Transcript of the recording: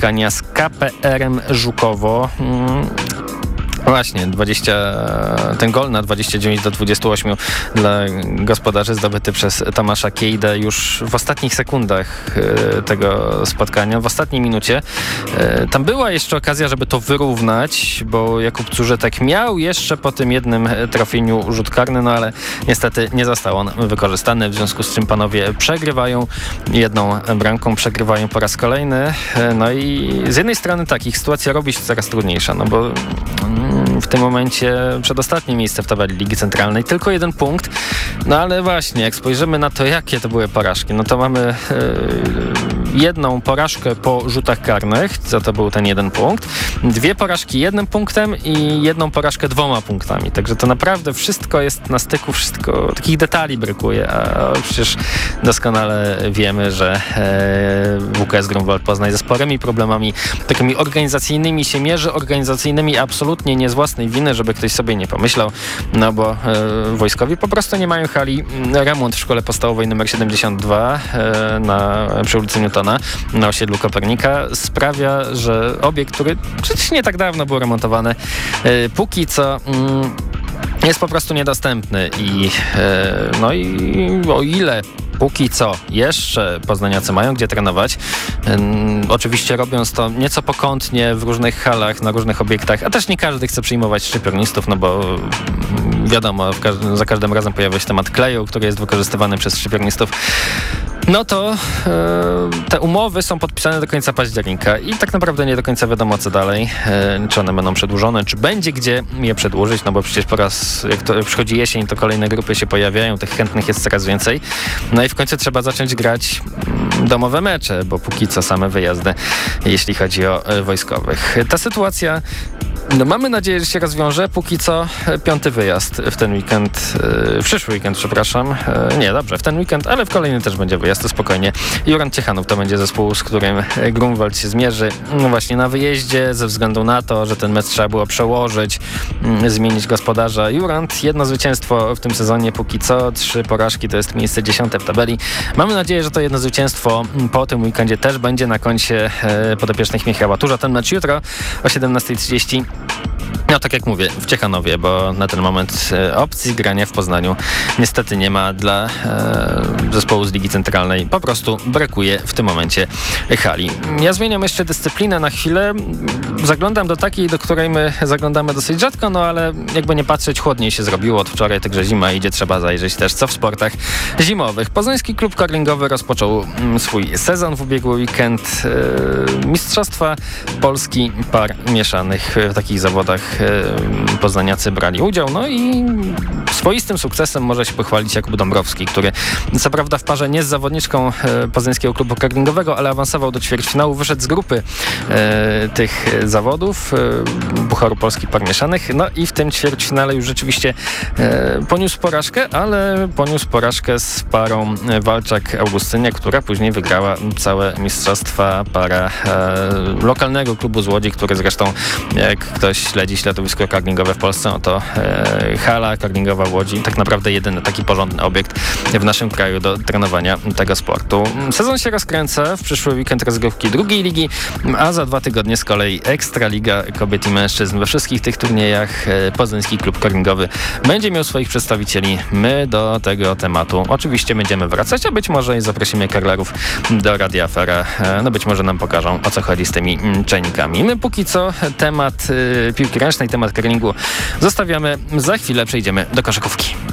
spotkania z KPR-em Żukowo. Właśnie, ten gol na 29-28 dla gospodarzy zdobyty przez Tomasza Kiejdę już w ostatnich sekundach tego spotkania, w ostatniej minucie. Tam była jeszcze okazja, żeby to wyrównać, bo Jakub Czużytek miał jeszcze po tym jednym trafieniu rzut karny, no ale niestety nie został on wykorzystany, w związku z czym panowie przegrywają jedną bramką, przegrywają po raz kolejny. No i z jednej strony tak, ich sytuacja robi się coraz trudniejsza, no bo w tym momencie przedostatnie miejsce w tabeli Ligi Centralnej, tylko 1 punkt, no ale właśnie, jak spojrzymy na to, jakie to były porażki, no to mamy jedną porażkę po rzutach karnych, za to był ten 1 punkt, 2 porażki 1 punktem i 1 porażkę 2 punktami, także to naprawdę wszystko jest na styku, wszystko, takich detali brakuje, a przecież doskonale wiemy, że WKS Grunwald Poznań ze sporymi problemami takimi organizacyjnymi się mierzy, organizacyjnymi absolutnie nie z własnej winy, żeby ktoś sobie nie pomyślał, no bo wojskowi po prostu nie mają hali. Remont w szkole podstawowej nr 72 przy ulicy Newtona na osiedlu Kopernika sprawia, że obiekt, który przecież nie tak dawno był remontowany, póki co jest po prostu niedostępny i o ile póki co jeszcze poznaniacy mają gdzie trenować. Oczywiście robiąc to nieco pokątnie w różnych halach, na różnych obiektach, a też nie każdy chce przyjmować szczypiornistów, no bo wiadomo, za każdym razem pojawia się temat kleju, który jest wykorzystywany przez szczypiornistów. No to te umowy są podpisane do końca października i tak naprawdę nie do końca wiadomo, co dalej. Czy one będą przedłużone, czy będzie gdzie je przedłużyć, no bo przecież jak to przychodzi jesień, to kolejne grupy się pojawiają, tych chętnych jest coraz więcej. No i w końcu trzeba zacząć grać domowe mecze, bo póki co same wyjazdy, jeśli chodzi o wojskowych. Ta sytuacja, no mamy nadzieję, że się rozwiąże. Póki co 5. wyjazd w ten weekend, w przyszły weekend, przepraszam. Nie, dobrze, w ten weekend, ale w kolejny też będzie wyjazd, to spokojnie. Jurand Ciechanów to będzie zespół, z którym Grunwald się zmierzy. No właśnie na wyjeździe, ze względu na to, że ten mecz trzeba było przełożyć, zmienić gospodarza. Jurand, jedno zwycięstwo w tym sezonie póki co, 3 porażki, to jest miejsce 10 w tabeli. Mamy nadzieję, że to jedno zwycięstwo po tym weekendzie też będzie na koncie podopiecznych Michała Turza. Ten mecz jutro o 17:30. No tak jak mówię, w Ciechanowie, bo na ten moment opcji grania w Poznaniu niestety nie ma dla zespołu z Ligi Centralnej. Po prostu brakuje w tym momencie hali. Ja zmieniam jeszcze dyscyplinę na chwilę. Zaglądam do takiej, do której my zaglądamy dosyć rzadko, no ale jakby nie patrzeć, chłodniej się zrobiło od wczoraj, także zima idzie, trzeba zajrzeć też co w sportach zimowych. Poznański klub curlingowy rozpoczął swój sezon w ubiegły weekend. Mistrzostwa Polski par mieszanych w takich zawodach poznaniacy brali udział, no i swoistym sukcesem może się pochwalić Jakub Dąbrowski, który co prawda w parze nie z zawodniczką Poznańskiego Klubu Curlingowego, ale awansował do ćwierćfinału, wyszedł z grupy tych zawodów Pucharu Polski par mieszanych, no i w tym ćwierćfinale już rzeczywiście poniósł porażkę, ale poniósł porażkę z parą Walczak-Augustynia, która później wygrała całe mistrzostwa para lokalnego klubu z Łodzi, który zresztą, jak ktoś śledzi środowisko curlingowe w Polsce, no to hala curlingowa w Łodzi, tak naprawdę jedyny taki porządny obiekt w naszym kraju do trenowania tego sportu. Sezon się rozkręca, w przyszły weekend rozgrywki drugiej ligi, a za 2 tygodnie z kolei Ekstraliga kobiet i mężczyzn. We wszystkich tych turniejach Poznański Klub Curlingowy będzie miał swoich przedstawicieli. My do tego tematu oczywiście będziemy wracać, a być może i zaprosimy curlerów do Radia Afera. No być może nam pokażą, o co chodzi z tymi czajnikami. My póki co temat piłki ręcznej, temat curlingu zostawiamy. Za chwilę przejdziemy do koszykówki.